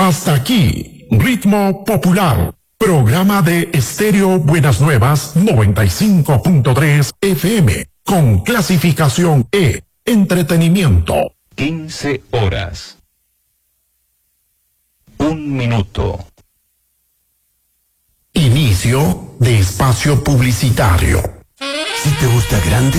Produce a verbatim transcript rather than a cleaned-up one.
Hasta aquí, Ritmo Popular, programa de Estéreo Buenas Nuevas noventa y cinco punto tres F M, con clasificación E, entretenimiento. quince horas. Un minuto. Inicio de espacio publicitario. Si te gusta grande,